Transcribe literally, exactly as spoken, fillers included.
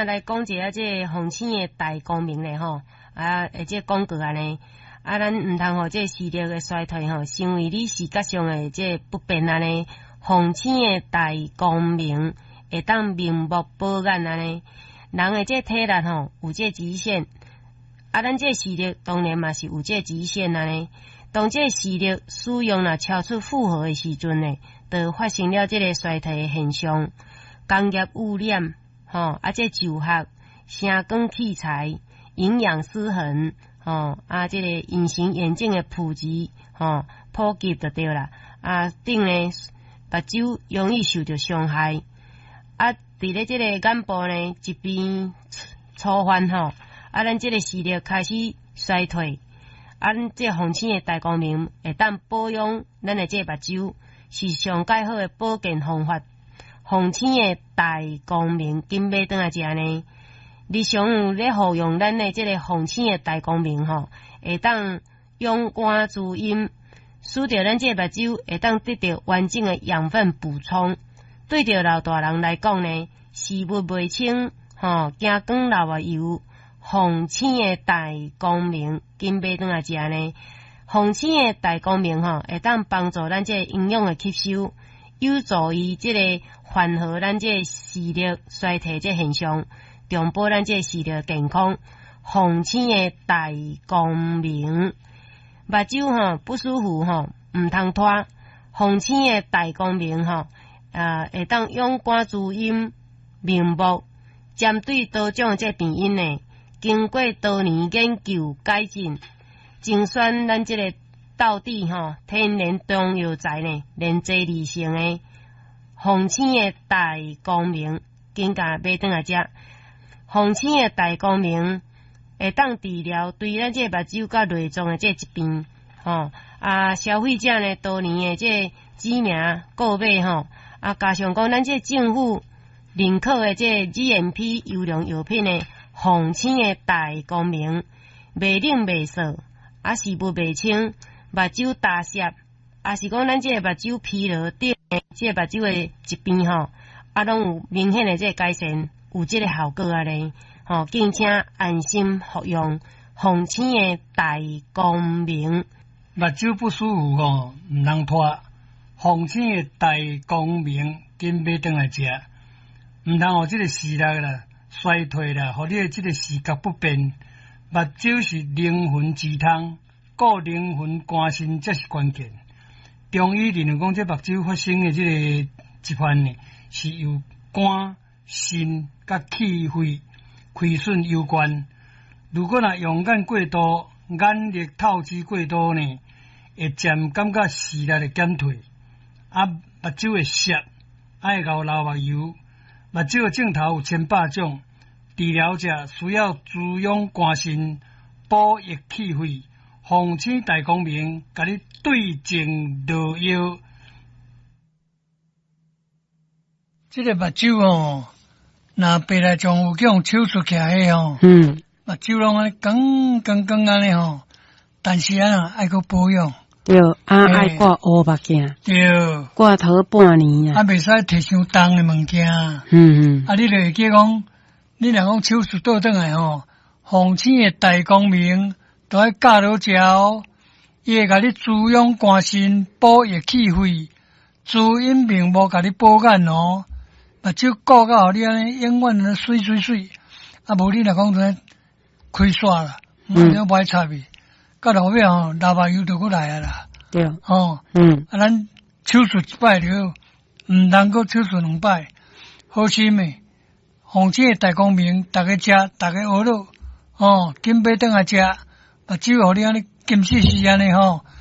仔来讲一下这风醒的大光明咧吼，啊，而且广告安尼，啊，咱毋通互这视力的衰退吼，成为你视觉上的这不便安尼。风醒的大光明会当明目保眼安尼，人的这体力吼有这极限，啊，咱这视力当然嘛是有这极限安尼。当这视力使用若超出负荷的时阵呢，就发生了这个衰退的现象。工业污染，吼、啊，这就学、声光器材、营养失衡，吼、啊，这个隐形眼镜的普及，吼、普及就对啦。啊，顶呢，目睭容易受到伤害。啊，伫咧这个眼部呢，一边粗犯吼，啊，咱这个视力开始衰退。啊，咱这风醒的大光明会当保养咱的这目睭，是上介好的保健方法。风醒的大光明，紧买转来食呢。日常有咧服用咱的这个风醒的大光明吼，会当用肝滋阴，使着咱这目睭会当得到完整的养分补充。对着老大人来讲呢，视物袂清，吼，惊光流啊油。风醒的大光明，紧买转来食呢。风醒的大光明吼，会当帮助咱这营养的吸收，有助于这个缓和咱这视力衰退这现象，重保咱这视力健康。风醒的大光明，目睭吼不舒服吼，毋通拖。风醒的大光明吼，啊，会当用肝滋阴明目，针对多种这病因呢。经过多年研究改进，精选咱这个道地吼天然中药材呢，连接理性的风醒的大光明，紧甲买转来食。风醒的大光明会当治疗对咱这目睭甲内脏的这疾病，吼啊消费者呢多年的这知名购买吼，啊加上讲咱这政府认可的这 G M P 优良药品呢。风醒的大光明，袂冷袂涩，啊视物袂清，目睭大涩，啊是讲咱这个目睭疲劳等这个目睭的疾病吼，啊拢有明显的这改善，有这个效果啊咧，吼，敬请安心服用风醒的大光明。 目睭不舒服吼，毋通拖，风醒的大光明，紧买转来食，毋通互这个视力啦。衰退啦，互你的这个视觉不便，目睭是灵魂之汤，顾灵魂肝肾才是关键。中医认为讲，这目睭发生的这个疾患呢，是由肝、肾甲气血亏损有关。如果若用眼过度、眼力透支过度呢，会渐感觉视力的减退，啊，目睭会涩，爱流流目油。目睭的镜头有千百种，治疗者需要滋养肝肾、补益气血。风醒大光明，甲你对症落药。这个目睭哦，若白来从有叫手术起来哦， 嗯， 目睭拢安尼光光光安尼吼，但是啊，爱个保养。 对，啊，爱挂乌目镜， 对， 挂头半年啊，啊，袂使摕伤重的物件。 嗯嗯， 啊，你就会记讲，你若讲手术倒转来吼，风醒的大光明，都爱教到食哦。伊会甲你滋养肝肾，补益气血，滋阴明目，甲你保眼哦。目睭顾到你安尼，永远安水水水。啊，无你若讲在开煞啦，嗯，了歹插去。到后尾吼，流目油就过来啊啦。 对， 哦， 嗯， 啊，咱手术一摆了，毋通搁手术两摆，好心诶。风醒的大光明，逐个食，逐个学了，哦，紧买转来食，目睭互你安尼金细细安尼吼。